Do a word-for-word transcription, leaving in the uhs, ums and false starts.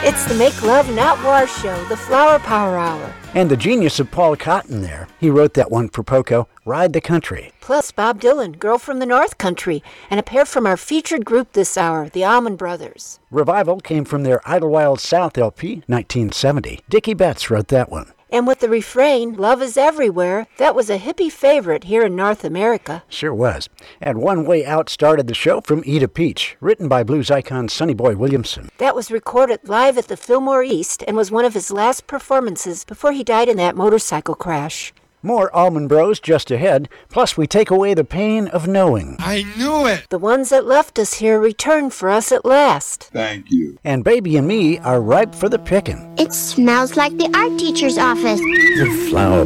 It's the Make Love Not War show, the Flower Power Hour. And the genius of Paul Cotton there. He wrote that one for Poco, Ride the Country. Plus Bob Dylan, Girl from the North Country, and a pair from our featured group this hour, the Allman Brothers. Revival came from their Idlewild South L P, nineteen seventy. Dickie Betts wrote that one. And with the refrain, Love is Everywhere, that was a hippie favorite here in North America. Sure was. And One Way Out started the show from Eda Peach, written by blues icon Sonny Boy Williamson. That was recorded live at the Fillmore East and was one of his last performances before he died in that motorcycle crash. More Allman Bros just ahead, plus we take away the pain of knowing. I knew it! The ones that left us here return for us at last. Thank you. And Baby and Me are ripe for the picking. It smells like the art teacher's office. The Flower